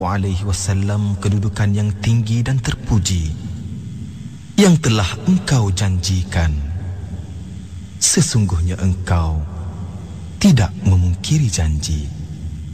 alaihi wasallam kedudukan yang tinggi dan terpuji yang telah engkau janjikan. Sesungguhnya engkau tidak memungkiri janji.